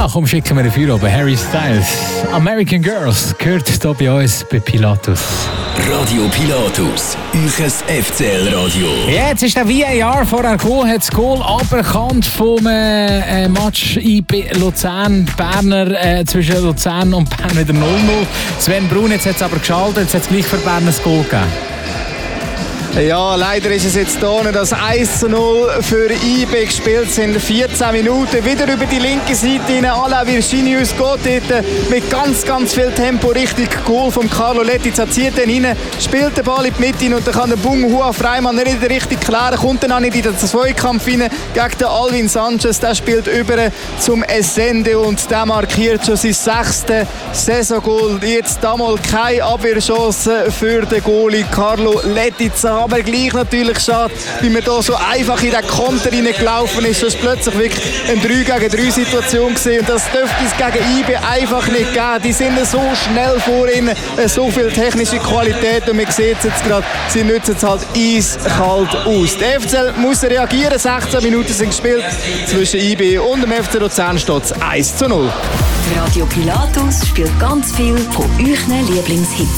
komm, schicken wir dafür oben. Harry Styles. American Girls gehört hier bei uns bei Pilatus. Radio Pilatus, euch FCL-Radio. Jetzt ist der VAR vorher gekommen, hat das Goal aberkannt vom Match IB Luzern. Berner zwischen Luzern und Bern wieder 0-0. Sven Brun, jetzt hat es aber geschaltet, jetzt hat es gleich für Bern ein Goal gegeben. Ja, leider ist es jetzt hier, dass 1-0 für IB gespielt sind. 14 Minuten wieder über die linke Seite hinein. Alain Virginius geht dort mit ganz viel Tempo Richtung Goal von Carlo Letizia. Zieht den hinein, spielt den Ball in die Mitte und dann kann der Bung Hua Freimann nicht richtig klären. Kommt dann auch nicht in den Zweikampf hinein gegen den Alvin Sanchez. Der spielt über zum Essende und der markiert schon sein 6. Saisongoal. Jetzt damals keine Abwehrchance für den Goalie Carlo Letizia. Aber gleich natürlich schade, wie man hier so einfach in den Konter reingelaufen ist. Das war plötzlich wirklich eine 3-gegen-3 Situation gewesen. Und das dürfte es gegen IB einfach nicht geben. Die sind so schnell vor ihnen, so viel technische Qualität. Und man sieht es jetzt gerade, sie nutzen es halt eiskalt aus. Der FCL muss reagieren. 16 Minuten sind gespielt. Zwischen IB und dem FC Luzern steht es 1-0. Radio Pilatus spielt ganz viel von euren Lieblingshits.